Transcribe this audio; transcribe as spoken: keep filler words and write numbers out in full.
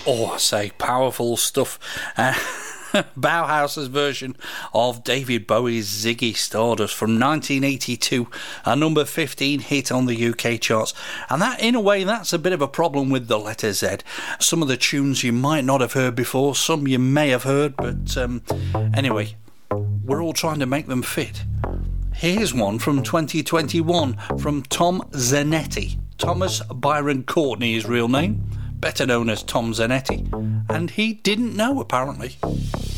Oh, I say, powerful stuff. Uh, Bauhaus's version of David Bowie's Ziggy Stardust from nineteen eighty-two, a number fifteen hit on the U K charts. And that, in a way, that's a bit of a problem with the letter Z. Some of the tunes you might not have heard before, some you may have heard, but um, anyway, we're all trying to make them fit. Here's one from twenty twenty-one from Tom Zanetti. Thomas Byron Courtney, his real name, better known as Tom Zanetti, and he didn't know, apparently.